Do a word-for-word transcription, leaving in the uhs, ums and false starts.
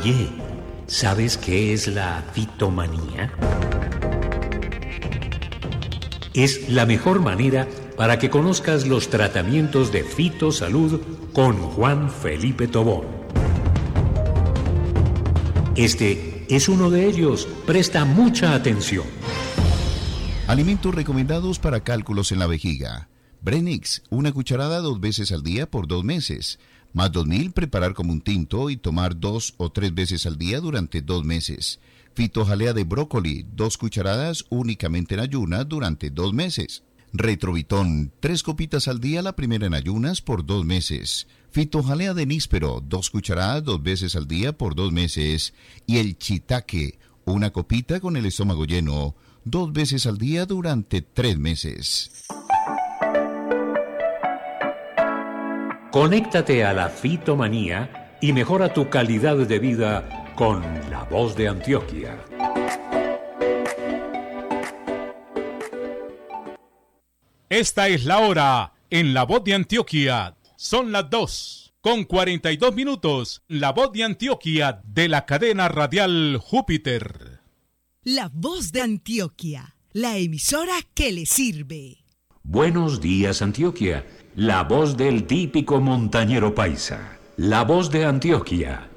Oye, ¿sabes qué es la fitomanía? Es la mejor manera para que conozcas los tratamientos de fitosalud con Juan Felipe Tobón. Este es uno de ellos. Presta mucha atención. Alimentos recomendados para cálculos en la vejiga. Brenix, una cucharada dos veces al día por dos meses. Más dos mil, preparar como un tinto y tomar dos o tres veces al día durante dos meses. Fitojalea de brócoli, dos cucharadas únicamente en ayunas durante dos meses. Retrovitón, tres copitas al día, la primera en ayunas por dos meses. Fitojalea de níspero, dos cucharadas dos veces al día por dos meses. Y el chitaque, una copita con el estómago lleno, dos veces al día durante tres meses. Conéctate a la fitomanía y mejora tu calidad de vida con La Voz de Antioquia. Esta es la hora en La Voz de Antioquia. Son las dos con cuarenta y dos minutos. La Voz de Antioquia de la cadena radial Júpiter. La Voz de Antioquia, la emisora que le sirve. Buenos días, Antioquia. La voz del típico montañero paisa. La Voz de Antioquia.